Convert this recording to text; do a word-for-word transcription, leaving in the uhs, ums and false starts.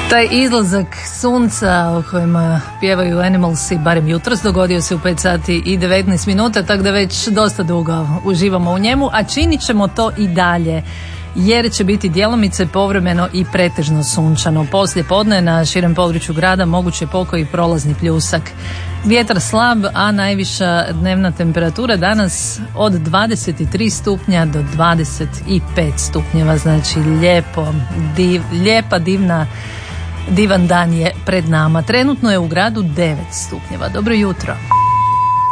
Taj izlazak sunca o kojima pjevaju Animalsi, barem jutros, dogodio se u pet sati i devetnaest minuta, tako da već dosta dugo uživamo u njemu, a činit ćemo to i dalje, jer će biti djelomice povremeno i pretežno sunčano. Poslije podne na širem području grada moguće pokoji prolazni pljusak. Vjetar slab, a najviša dnevna temperatura danas od dvadeset tri stupnja do dvadeset pet stupnjeva, znači lijepo, div, lijepa, divna Divan dan je pred nama. Trenutno je u gradu devet stupnjeva. Dobro jutro.